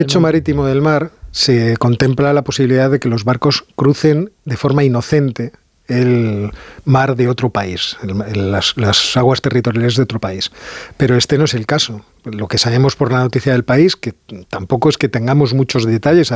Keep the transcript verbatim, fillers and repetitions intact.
el derecho marítimo del mar se contempla la posibilidad de que los barcos crucen de forma inocente el mar de otro país, el, las, las aguas territoriales de otro país. Pero este no es el caso. Lo que sabemos por la noticia del País, que tampoco es que tengamos muchos detalles,